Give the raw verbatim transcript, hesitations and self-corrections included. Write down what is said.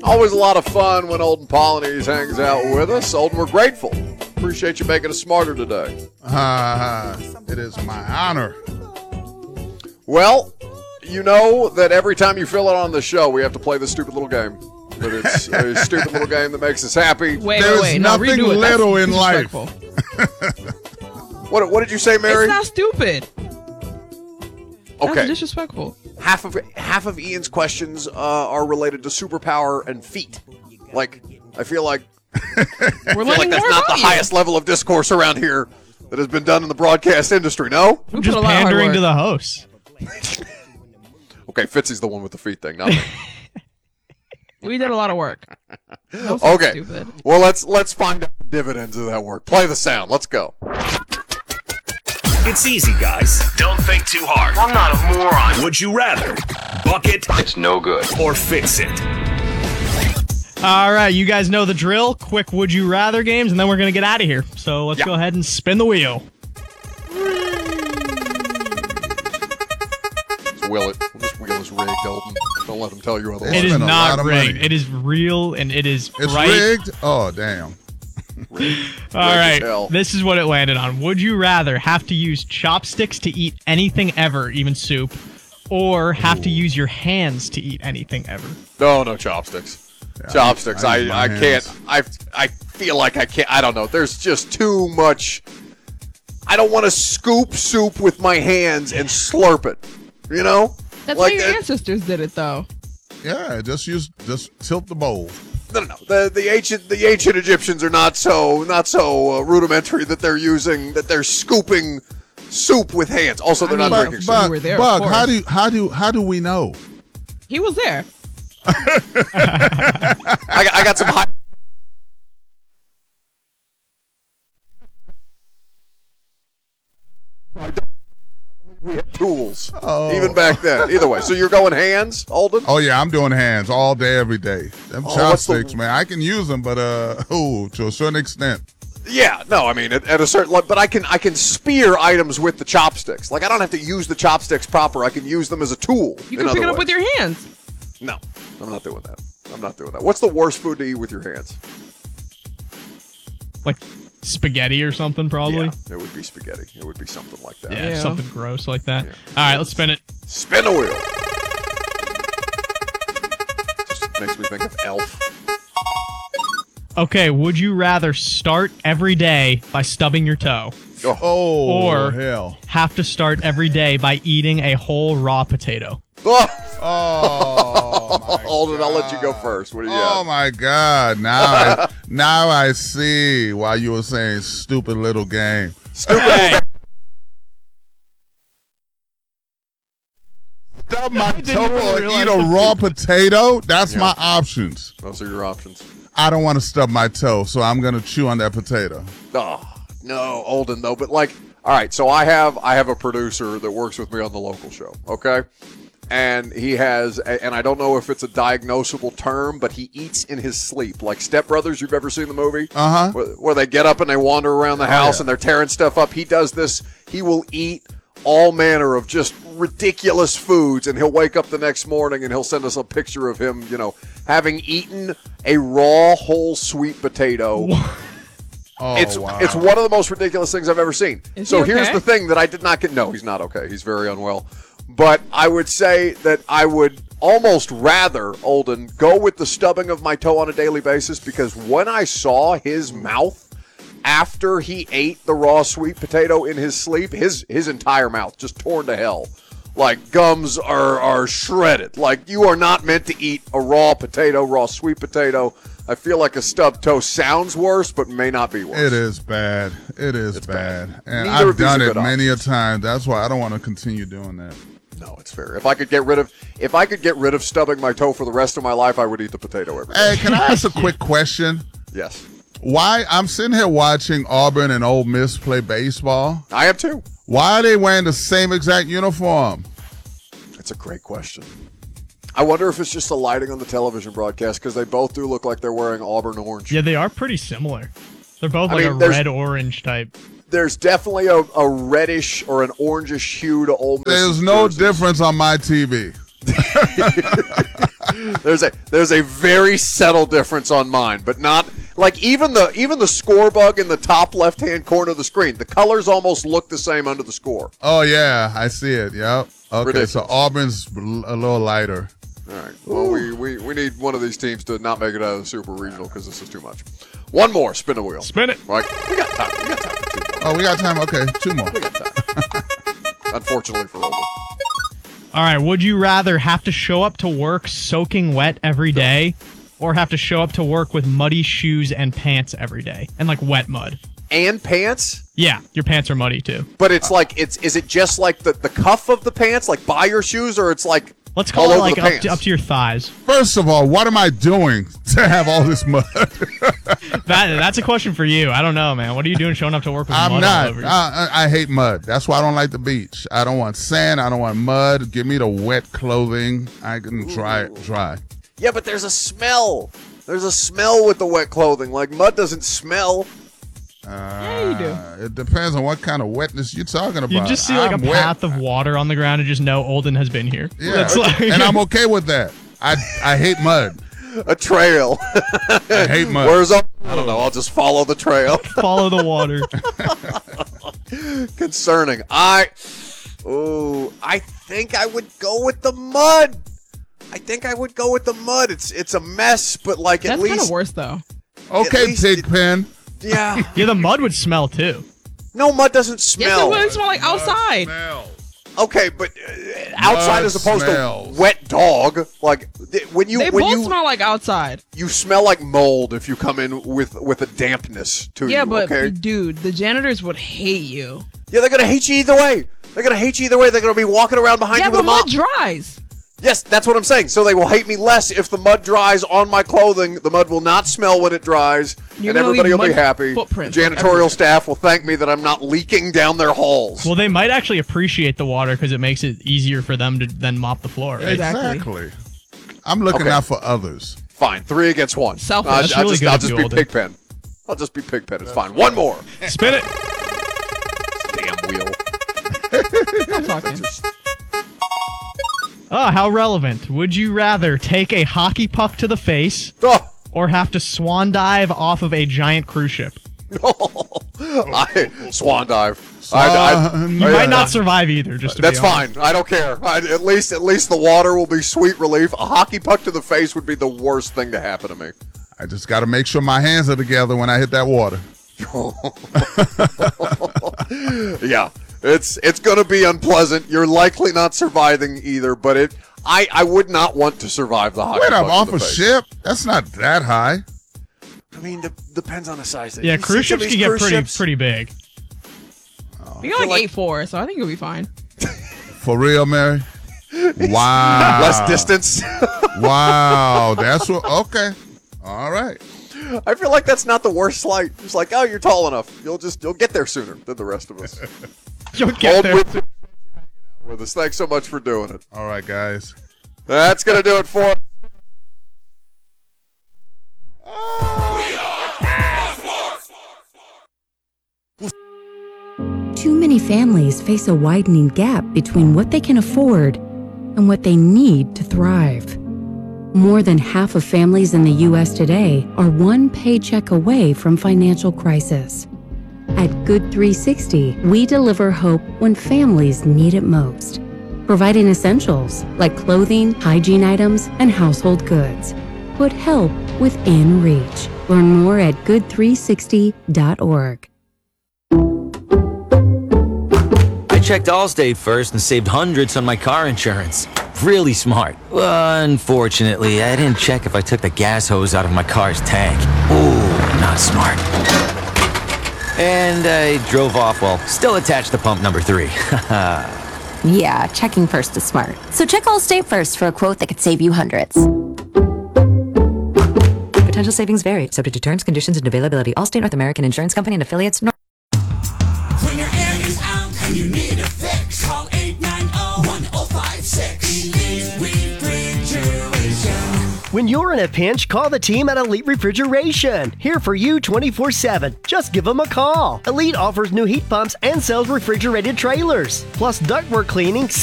Always a lot of fun when Olden Polynice hangs out with us. Olden, we're grateful. Appreciate you making us smarter today. Uh, it is my honor. Well, you know that every time you fill it on the show, we have to play this stupid little game. But it's a stupid little game that makes us happy. Wait, There's wait, wait. No, nothing redo it. little That's in life. disrespectful. What, what did you say, Mary? It's not stupid. Okay. That's disrespectful. Half of half of Ian's questions uh, are related to superpower and feet. Like, I feel like We're I feel learning like that's more not about the you. highest level of discourse around here that has been done in the broadcast industry. No? We Just put a lot of hard pandering work. to the hosts. Okay, Fitzy's the one with the feet thing. Not me. We did a lot of work. That was Okay. Stupid. Well, let's let's find out the dividends of that work. Play the sound. Let's go. It's easy, guys. Don't think too hard. I'm not a moron. Would you rather bucket It's no good. or fix it? All right, you guys know the drill. Quick would you rather games, and then we're going to get out of here. So let's Yeah. go ahead and spin the wheel. Let's wheel it. This wheel is rigged, Elton. Don't let them tell you otherwise. It is spent a lot not of rigged. money. It is real, and it is It's right. rigged? Oh, damn. All as right, hell. this is what it landed on. Would you rather have to use chopsticks to eat anything ever, even soup, or have to use your hands to eat anything ever? No, no chopsticks. Yeah, chopsticks. I I, use my I, can't. hands. I I feel like I can't. I don't know. There's just too much. I don't want to scoop soup with my hands and slurp it. You know? That's like how your that- ancestors did it, though. Yeah, just use, just tilt the bowl. No, no, no. The the ancient the ancient Egyptians are not so not so uh, rudimentary that they're using that they're scooping soup with hands. Also, they're I not mean, drinking but- soup. Buck, You were there, of Buck, course. how do you, how do how do we know? He was there. I, got- I got some high. We had tools Oh. even back then. Either way, so you're going hands, Alden? Oh yeah, I'm doing hands all day, every day. Them Oh, what's the- chopsticks, man, I can use them, but uh, oh, to a certain extent. Yeah, no, I mean at, at a certain level, but I can I can spear items with the chopsticks. Like I don't have to use the chopsticks proper. I can use them as a tool. You in can pick other it up with ways. your hands. No, I'm not doing that. I'm not doing that. What's the worst food to eat with your hands? Like spaghetti or something, probably. Yeah, it would be spaghetti. It would be something like that. Yeah, Yeah. something gross like that. Yeah. All right, let's spin it. Spin the wheel. Just makes me think of Elf. Okay, would you rather start every day by stubbing your toe, Oh, Oh, Or- hell. have to start every day by eating a whole raw potato? oh. Oh, my Alden, I'll let you go God. first. What do you Oh got? my God! Now, I, now I see why you were saying stupid little game. Stupid. Hey, Stub my didn't toe even or realize eat a the- raw potato. That's Yeah. my options. Those are your options. I don't want to stub my toe, so I'm gonna chew on that potato. Oh, no, Olden though. But like, all right. So I have I have a producer that works with me on the local show. Okay, and he has, and I don't know if it's a diagnosable term, but he eats in his sleep, like Step Brothers. You've ever seen the movie? Uh huh. Where, where they get up and they wander around the house yeah. and they're tearing stuff up. He does this. He will eat all manner of just ridiculous foods, and he'll wake up the next morning and he'll send us a picture of him, you know, having eaten a raw whole sweet potato. Oh, It's wow. it's one of the most ridiculous things I've ever seen. Is so he here's okay? the thing that I did not get. No, he's not okay. He's very unwell. But I would say that I would almost rather, Olden, go with the stubbing of my toe on a daily basis, because when I saw his mouth after he ate the raw sweet potato in his sleep, his his entire mouth just torn to hell. Like gums are, are shredded. Like you are not meant to eat a raw potato, raw sweet potato. I feel like a stubbed toe sounds worse, but may not be worse. It is bad. It is It's bad. bad. And Neither of I've these done are it good many a options. time. That's why I don't want to continue doing that. No, it's fair. If I could get rid of if I could get rid of stubbing my toe for the rest of my life, I would eat the potato every day. Hey, can I ask a quick question? Yes. Why I'm sitting here watching Auburn and Ole Miss play baseball. I am too. Why are they wearing the same exact uniform? That's a great question. I wonder if it's just the lighting on the television broadcast, because they both do look like they're wearing Auburn orange. Yeah, they are pretty similar. They're both I like mean, a there's- red-orange type. There's definitely a, a reddish or an orangish hue to Ole Miss. There's no difference on my T V. there's a there's a very subtle difference on mine, but not like even the even the score bug in the top left hand corner of the screen. The colors almost look the same under the score. Oh yeah, I see it. Yep. Okay, Ridiculous. so Auburn's a little lighter. All right. Well, we, we, we need one of these teams to not make it out of the Super Regional because this is too much. One more. Spin the wheel. Spin it. Like, we got time. We got time for two more. Oh, we got time. Okay, two more. We got time. Unfortunately for Olden. All right, would you rather have to show up to work soaking wet every day or have to show up to work with muddy shoes and pants every day and like wet mud? And pants? Yeah, your pants are muddy too. But it's like, it's is it just like the, the cuff of the pants, like by your shoes, or it's like Let's all call it over like the up pants? to, up to your thighs. First of all, what am I doing to have all this mud? That That's a question for you. I don't know, man. What are you doing showing up to work with I'm mud all not. over you? I, I, I hate mud. That's why I don't like the beach. I don't want sand. I don't want mud. Give me the wet clothing. I can dry it dry. Yeah, but there's a smell. There's a smell with the wet clothing. Like, mud doesn't smell. Uh, Yeah, you do. It depends on what kind of wetness you're talking about. You just see like I'm a wet. path of water on the ground and just know Olden has been here. Yeah, That's like, and I'm okay with that. I I hate mud. A trail. I hate mud. Where's all? I don't know. I'll just follow the trail. follow the water. Concerning. I. Oh, I think I would go with the mud. I think I would go with the mud. It's it's a mess, but like at That's kind least of worse, though. Okay, least Pigpen. yeah. Yeah, the mud would smell too. No, mud doesn't Yes, smell. it would smell like outside. Okay, but uh, outside Mud as opposed smells. to wet dog. Like th- when you They when both you smell like outside. you smell like mold if you come in with with a dampness to Yeah, you. but okay. dude, the janitors would hate you. Yeah, they're gonna hate you either way. They're gonna hate you either way. They're gonna be walking around behind Yeah, you with but a mop. mud dries. Yes, that's what I'm saying. So they will hate me less if the mud dries on my clothing. The mud will not smell when it dries, You're and gonna everybody leave will be mud happy. footprints The on janitorial everything. staff will thank me that I'm not leaking down their halls. Well, they might actually appreciate the water because it makes it easier for them to then mop the floor, right? Exactly. Exactly. I'm looking Okay. out for others. Fine, three against one. Selfish. Uh, That's I'll really just, good I'll of just you, be Olden. Pigpen. I'll just be Pigpen. It's fine. One more. Spin it. Damn wheel. I'm talking. Oh, how relevant. Would you rather take a hockey puck to the face Oh, or have to swan dive off of a giant cruise ship? I, swan dive. I, I, Swan You I- might not survive either, just to That's be honest. fine. I don't care. I, at least, at least the water will be sweet relief. A hockey puck to the face would be the worst thing to happen to me. I just got to make sure my hands are together when I hit that water. Yeah, it's it's going to be unpleasant. You're likely not surviving either, but it. I, I would not want to survive the hockey Wait, I'm puck off to a the face. ship? That's not that high. I mean, de- depends on the size. Yeah, You cruise see some of ships these can get cruise pretty ships? pretty big. You got feel like like- eight four, so I think you'll be fine. For real, Mary? Wow. Less distance. Wow. That's what. Okay. All right. I feel like that's not the worst slight. It's like, oh, you're tall enough. You'll just you'll get there sooner than the rest of us. You'll get Old there. with, with us. Thanks so much for doing it. All right, guys. That's gonna do it for. Too many families face a widening gap between what they can afford and what they need to thrive. More than half of families in the U S today are one paycheck away from financial crisis. At Good three sixty, we deliver hope when families need it most, providing essentials like clothing, hygiene items, and household goods. Put help within reach. Learn more at good three sixty dot org. I checked Allstate first and saved hundreds on my car insurance. Really smart. Unfortunately, I didn't check if I took the gas hose out of my car's tank. Ooh, not smart. And I drove off while still attached to pump number three. Yeah, checking first is smart. So check Allstate first for a quote that could save you hundreds. Potential savings vary, subject to terms, conditions, and availability. Allstate North American Insurance Company and affiliates. Nor- When your air is out and you need a fix, call eight nine zero, one zero five six. Elite Refrigeration. When you're in a pinch, call the team at Elite Refrigeration. Here for you twenty-four seven. Just give them a call. Elite offers new heat pumps and sells refrigerated trailers. Plus ductwork cleaning,